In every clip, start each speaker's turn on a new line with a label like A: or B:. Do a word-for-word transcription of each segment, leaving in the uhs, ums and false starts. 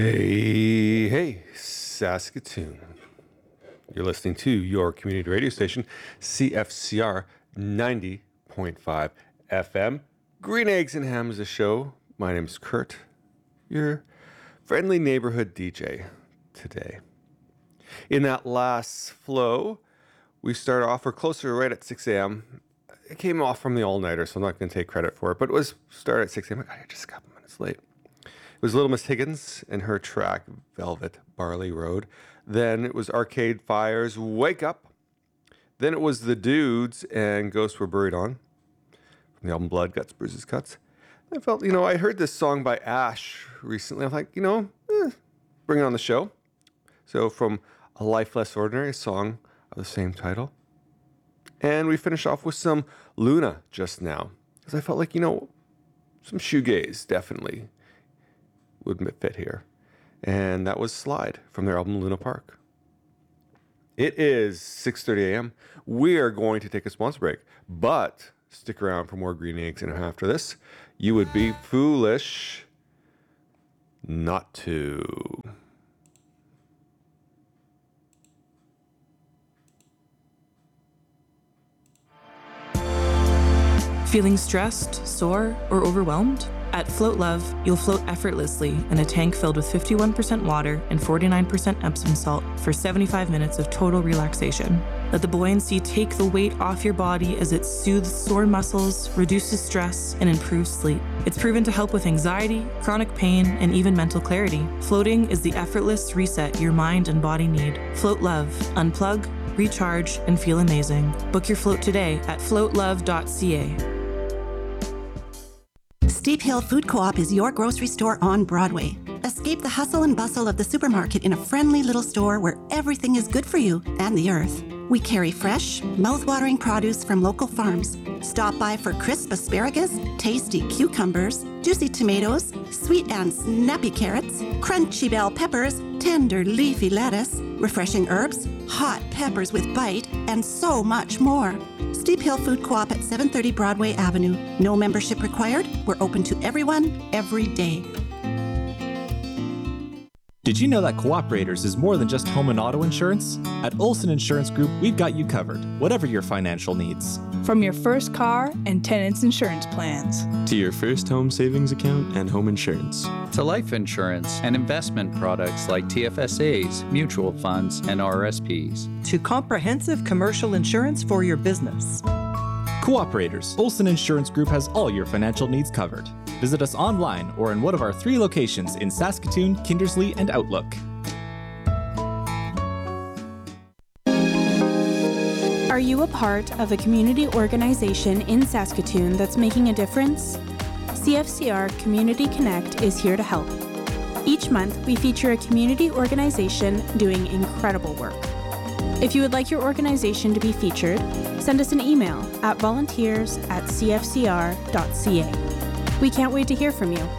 A: Hey, hey, Saskatoon. You're listening to your community radio station, C F C R ninety point five F M. Green Eggs and Ham is a show. My name's Kurt, your friendly neighborhood D J today. In that last flow, we start off, we're closer right at six a.m. It came off from the all-nighter, so I'm not going to take credit for it, but it was started at six a.m. I got here just a couple minutes late. It was Little Miss Higgins and her track, Velvet Barley Road. Then it was Arcade Fire's Wake Up. Then it was The Dudes and Ghosts Were Buried On from the album Blood, Guts, Bruises, Cuts. I felt, you know, I heard this song by Ash recently. I'm like, you know, eh, bring it on the show. So from A Life Less Ordinary, a song of the same title. And we finish off with some Luna just now. Because I felt like, you know, some shoegaze definitely would fit here. And that was Slide from their album Luna Park. It is six thirty a.m. We are going to take a sponsor break, but stick around for more Green Eggs and after this. You would be foolish not to.
B: Feeling stressed, sore, or overwhelmed? At Float Love, you'll float effortlessly in a tank filled with fifty-one percent water and forty-nine percent Epsom salt for seventy-five minutes of total relaxation. Let the buoyancy take the weight off your body as it soothes sore muscles, reduces stress, and improves sleep. It's proven to help with anxiety, chronic pain, and even mental clarity. Floating is the effortless reset your mind and body need. Float Love. Unplug, recharge, and feel amazing. Book your float today at float love dot c a.
C: Steep Hill Food Co-op is your grocery store on Broadway. Escape the hustle and bustle of the supermarket in a friendly little store where everything is good for you and the earth. We carry fresh, mouth-watering produce from local farms. Stop by for crisp asparagus, tasty cucumbers, juicy tomatoes, sweet and snappy carrots, crunchy bell peppers, tender leafy lettuce, refreshing herbs, hot peppers with bite, and so much more. Steep Hill Food Co-op at seven thirty Broadway Avenue. No membership required. We're open to everyone, every day.
D: Did you know that Cooperators is more than just home and auto insurance? At Olson Insurance Group, we've got you covered, whatever your financial needs.
E: From your first car and tenants insurance plans,
F: to your first home savings account and home insurance,
G: to life insurance and investment products like T F S As, mutual funds, and R R S Ps,
H: to comprehensive commercial insurance for your business.
D: Cooperators, Olson Insurance Group has all your financial needs covered. Visit us online or in one of our three locations in Saskatoon, Kindersley, and Outlook.
I: Are you a part of a community organization in Saskatoon that's making a difference? C F C R Community Connect is here to help. Each month, we feature a community organization doing incredible work. If you would like your organization to be featured, send us an email at volunteers at c f c r dot c a. We can't wait to hear from you.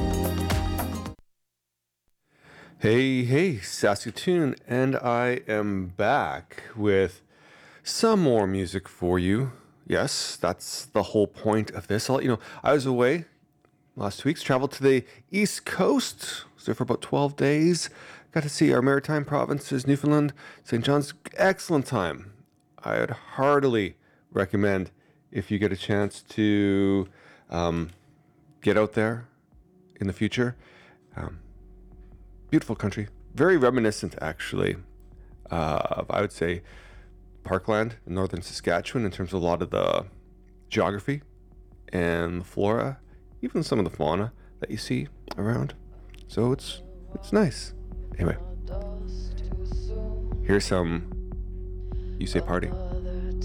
A: Hey, hey, Saskatoon, and I am back with some more music for you. Yes, that's the whole point of this. I'll let you know, I was away last two weeks, traveled to the East Coast, was there for about twelve days. Got to see our maritime provinces, Newfoundland, Saint John's. Excellent time. I would heartily recommend, if you get a chance to um, get out there in the future. Um, beautiful country. Very reminiscent, actually, uh, of, I would say, Parkland in northern Saskatchewan in terms of a lot of the geography and the flora, even some of the fauna that you see around. So it's it's nice. Anyway, here's some You Say Party.